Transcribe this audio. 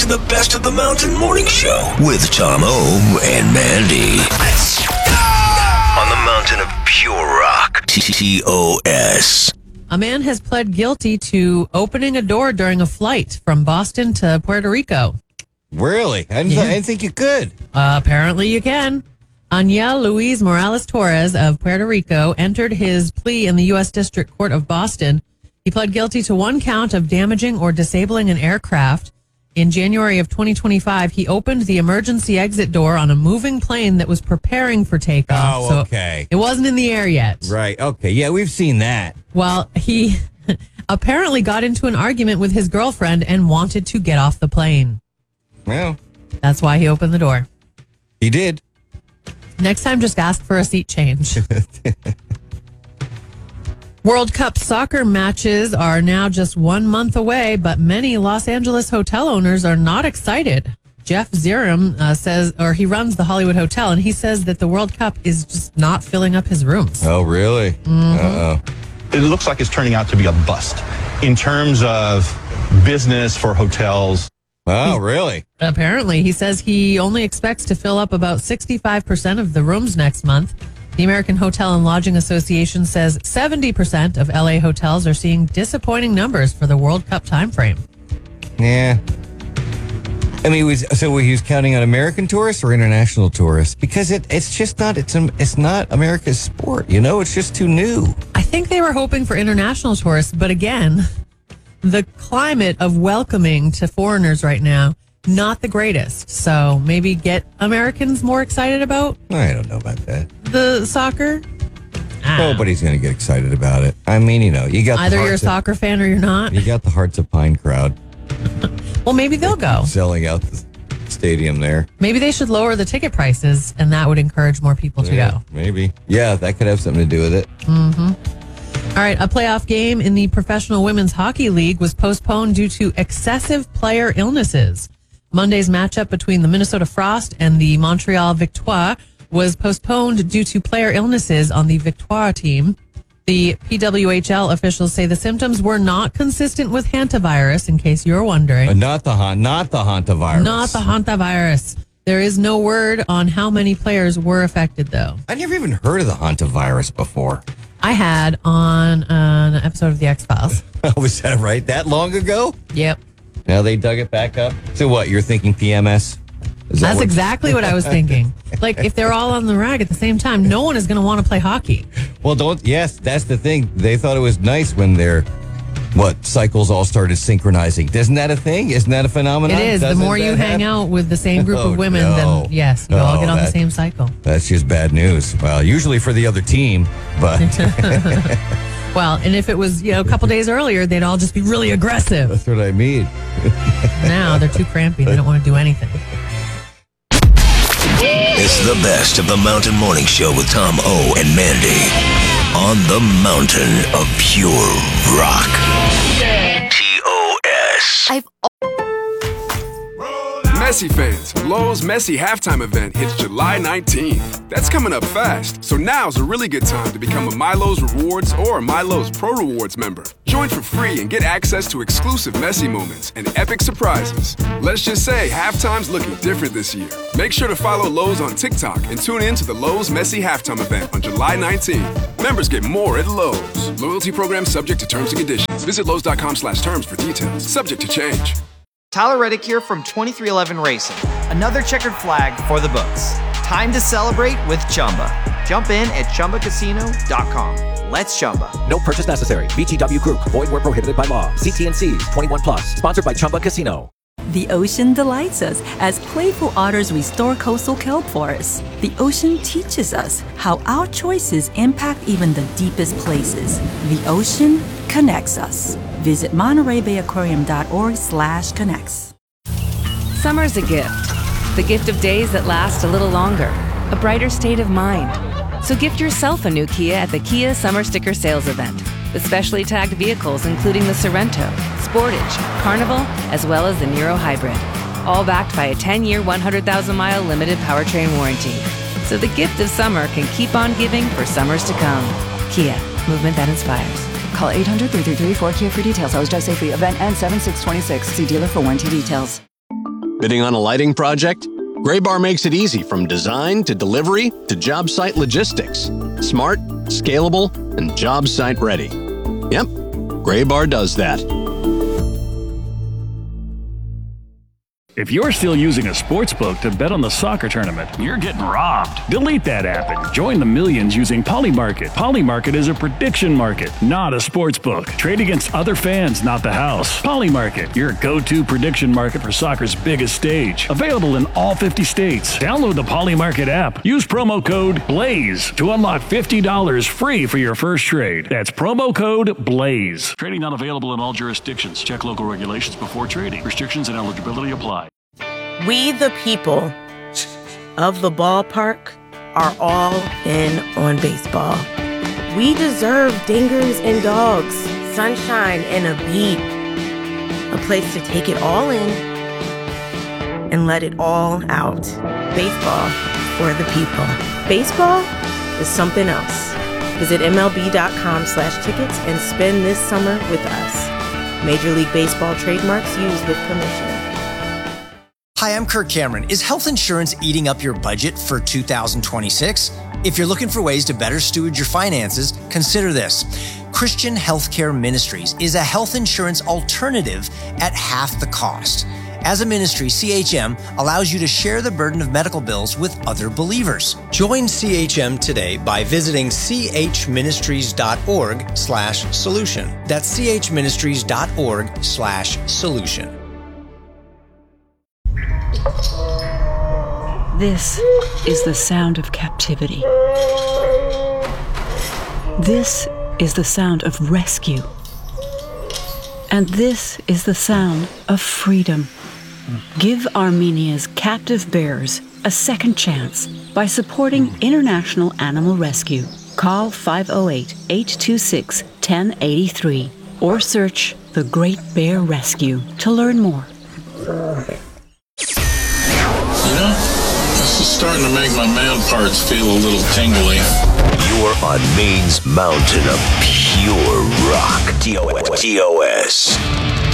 to the Best of the Mountain Morning Show with Tom O and Mandy. Let's go! On the mountain of pure rock. TOS. A man has pled guilty to opening a door during a flight from Boston to Puerto Rico. Really? I didn't think you could. Apparently you can. Aniel Luis Morales Torres of Puerto Rico entered his plea in the U.S. District Court of Boston. He pled guilty to one count of damaging or disabling an aircraft. In January of 2025, he opened the emergency exit door on a moving plane that was preparing for takeoff. Oh, okay. So it wasn't in the air yet. Right. Okay. Yeah, we've seen that. Well, he apparently got into an argument with his girlfriend and wanted to get off the plane. Well, that's why he opened the door. He did. Next time, just ask for a seat change. World Cup soccer matches are now just 1 month away, but many Los Angeles hotel owners are not excited. Jeff Ziram he runs the Hollywood Hotel, and he says that the World Cup is just not filling up his rooms. Oh, really? Mm-hmm. Uh-oh. It looks like it's turning out to be a bust in terms of business for hotels. Oh, really? Apparently. He says he only expects to fill up about 65% of the rooms next month. The American Hotel and Lodging Association says 70% of LA hotels are seeing disappointing numbers for the World Cup timeframe. Yeah. I mean, he was counting on American tourists or international tourists? Because it's just not, it's not America's sport, you know? It's just too new. I think they were hoping for international tourists, but again, the climate of welcoming to foreigners right now, not the greatest. So maybe get Americans more excited about I don't know about that. the soccer. Nobody's going to get excited about it. I mean, you got either you're a soccer fan or you're not. You got the Hearts of Pine crowd. Well, maybe they'll go. Selling out the stadium there. Maybe they should lower the ticket prices, and that would encourage more people to go. Maybe. Yeah, that could have something to do with it. Mm-hmm. All right, a playoff game in the Professional Women's Hockey League was postponed due to excessive player illnesses. Monday's matchup between the Minnesota Frost and the Montreal Victoire was postponed due to player illnesses on the Victoire team. The PWHL officials say the symptoms were not consistent with hantavirus, in case you're wondering. Not the hantavirus. Not the hantavirus. There is no word on how many players were affected, though. I never even heard of the hantavirus before. I had on an episode of The X-Files. Was that right? That long ago? Yep. Now they dug it back up? So what, you're thinking PMS? That's exactly what I was thinking. Like, if they're all on the rag at the same time, no one is going to want to play hockey. Well, yes, that's the thing. They thought it was nice when their cycles all started synchronizing. Isn't that a thing? Isn't that a phenomenon? It is. The more you hang out with the same group of women, then yes, you all get on the same cycle. That's just bad news. Well, usually for the other team, but... Well, and if it was, a couple days earlier, they'd all just be really aggressive. That's what I mean. Now they're too crampy. They don't want to do anything. It's the Best of the Mountain Morning Show with Tom O and Mandy on the mountain of pure rock. TOS. Messi fans, Lowe's Messi halftime event hits July 19th. That's coming up fast, so now's a really good time to become a MyLowe's Rewards or a MyLowe's Pro Rewards member. Join for free and get access to exclusive Messi moments and epic surprises. Let's just say halftime's looking different this year. Make sure to follow Lowe's on TikTok and tune in to the Lowe's Messi halftime event on July 19th. Members get more at Lowe's. Loyalty program subject to terms and conditions. Visit Lowe's.com/terms for details. Subject to change. Tyler Reddick here from 23XI Racing. Another checkered flag for the books. Time to celebrate with Chumba. Jump in at ChumbaCasino.com. Let's Chumba. No purchase necessary. VGW Group. Void where prohibited by law. CT&Cs. 21+. Sponsored by Chumba Casino. The ocean delights us as playful otters restore coastal kelp forests. The ocean teaches us how our choices impact even the deepest places. The ocean connects us. Visit MontereyBayAquarium.org/connects. Summer's a gift. The gift of days that last a little longer. A brighter state of mind. So gift yourself a new Kia at the Kia Summer Sticker Sales Event. With specially tagged vehicles including the Sorrento, Sportage, Carnival, as well as the Niro Hybrid. All backed by a 10-year, 100,000-mile limited powertrain warranty. So the gift of summer can keep on giving for summers to come. Kia, movement that inspires. Call 800-333-4KIA for details. Always drive safely. Event ends 7/6/26. See dealer for warranty details. Bidding on a lighting project? Graybar makes it easy from design to delivery to job site logistics. Smart, scalable, and job site ready. Yep, Graybar does that. If you're still using a sportsbook to bet on the soccer tournament, you're getting robbed. Delete that app and join the millions using Polymarket. Polymarket is a prediction market, not a sportsbook. Trade against other fans, not the house. Polymarket, your go-to prediction market for soccer's biggest stage. Available in all 50 states. Download the Polymarket app. Use promo code BLAZE to unlock $50 free for your first trade. That's promo code BLAZE. Trading not available in all jurisdictions. Check local regulations before trading. Restrictions and eligibility apply. We, the people of the ballpark, are all in on baseball. We deserve dingers and dogs, sunshine and a beat. A place to take it all in and let it all out. Baseball for the people. Baseball is something else. Visit MLB.com/tickets and spend this summer with us. Major League Baseball trademarks used with permission. Hi, I'm Kirk Cameron. Is health insurance eating up your budget for 2026? If you're looking for ways to better steward your finances, consider this. Christian Healthcare Ministries is a health insurance alternative at half the cost. As a ministry, CHM allows you to share the burden of medical bills with other believers. Join CHM today by visiting chministries.org/solution. That's chministries.org/solution. This is the sound of captivity. This is the sound of rescue. And this is the sound of freedom. Give Armenia's captive bears a second chance by supporting International Animal Rescue. Call 508-826-1083 or search The Great Bear Rescue to learn more. This is starting to make my man parts feel a little tingly. You're on Maine's mountain of pure rock. TOS.